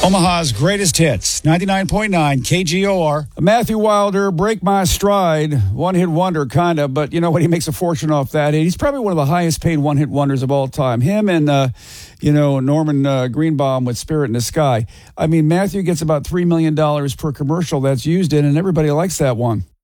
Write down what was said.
Omaha's greatest hits, 99.9 KGOR. Matthew Wilder, Break My Stride, one-hit wonder, kind of, but you know what? He makes a fortune off that. He's probably one of the highest-paid one-hit wonders of all time. Him and, Norman Greenbaum with Spirit in the Sky. I mean, Matthew gets about $3 million per commercial that's used in, and everybody likes that one.